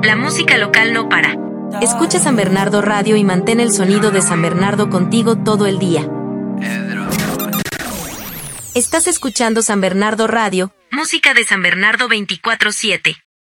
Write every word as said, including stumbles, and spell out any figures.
La música local no para. Escucha San Bernardo Radio y mantén el sonido de San Bernardo contigo todo el día. Estás escuchando San Bernardo Radio, música de San Bernardo veinticuatro siete.